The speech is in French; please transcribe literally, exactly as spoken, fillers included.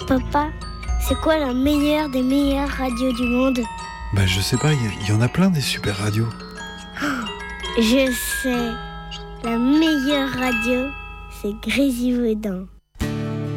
Papa, c'est quoi la meilleure des meilleures radios du monde? Bah je sais pas, il y, y en a plein des super radios. Je sais, la meilleure radio, c'est Grésivaudan.